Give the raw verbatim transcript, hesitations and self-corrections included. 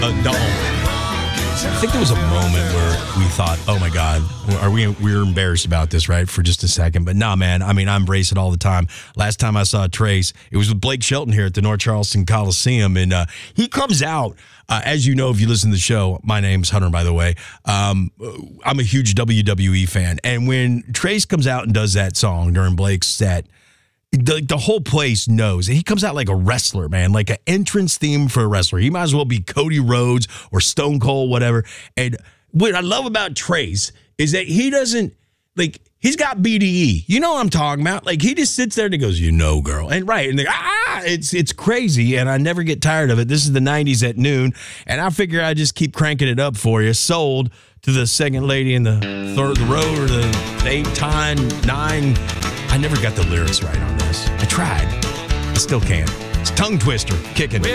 Uh, the only. I think there was a moment where we thought, oh my God, are we we're embarrassed about this, right? For just a second. But nah, man, I mean, I embrace it all the time. Last time I saw Trace, it was with Blake Shelton here at the North Charleston Coliseum. And uh, he comes out, uh, as you know, if you listen to the show, my name's Hunter, by the way. Um, I'm a huge W W E fan. And when Trace comes out and does that song during Blake's set, The, the whole place knows. And he comes out like a wrestler, man, like an entrance theme for a wrestler. He might as well be Cody Rhodes or Stone Cold, whatever. And what I love about Trace is that he doesn't, like, he's got B D E. You know what I'm talking about? Like, he just sits there and he goes, you know, girl. And right. And they, ah, it's it's crazy. And I never get tired of it. This is the nineties at noon. And I figure I just keep cranking it up for you. Sold to the second lady in the third the row or the eight, time, nine. I never got the lyrics right on this. I tried. I still can't. It's tongue twister, kicking.